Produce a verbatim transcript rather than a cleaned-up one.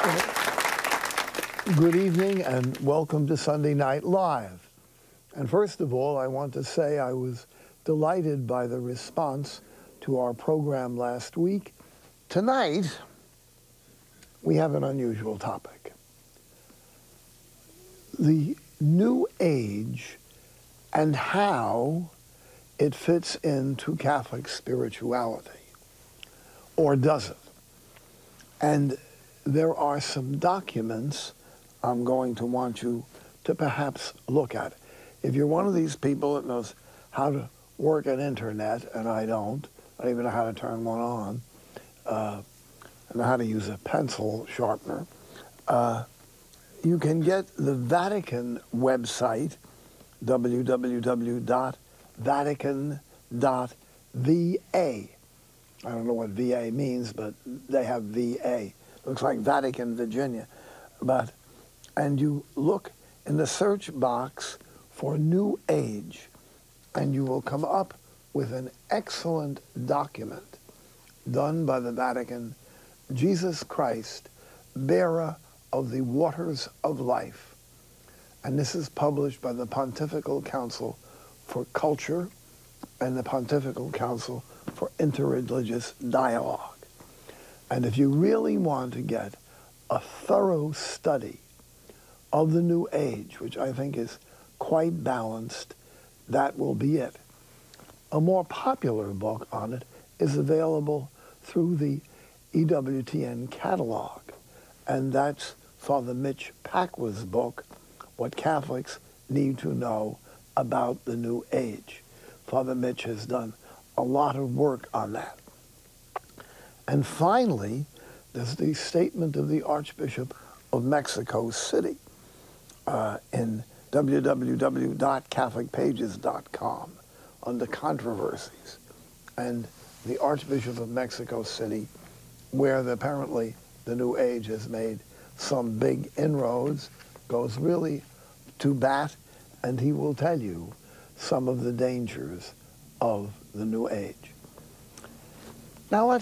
Good evening and welcome to Sunday Night Live. And first of all, I want to say I was delighted by the response to our program last week. Tonight, we have an unusual topic. The New Age and how it fits into Catholic spirituality, or does it? And there are some documents I'm going to want you to perhaps look at. If you're one of these people that knows how to work an internet, and I don't, I don't even know how to turn one on, uh, I know how to use a pencil sharpener, uh, you can get the Vatican website, w w w dot vatican dot v a. I don't know what V A means, but they have V A. Looks like Vatican, Virginia. But, and you look in the search box for New Age, and you will come up with an excellent document done by the Vatican, Jesus Christ, Bearer of the Waters of Life. And this is published by the Pontifical Council for Culture and the Pontifical Council for Interreligious Dialogue. And if you really want to get a thorough study of the New Age, which I think is quite balanced, that will be it. A more popular book on it is available through the E W T N catalog, and that's Father Mitch Pacwa's book, What Catholics Need to Know About the New Age. Father Mitch has done a lot of work on that. And finally, there's the statement of the Archbishop of Mexico City uh, in w w w dot catholic pages dot com under controversies. And the Archbishop of Mexico City, where the, apparently the New Age has made some big inroads, goes really to bat, and he will tell you some of the dangers of the New Age. Now let's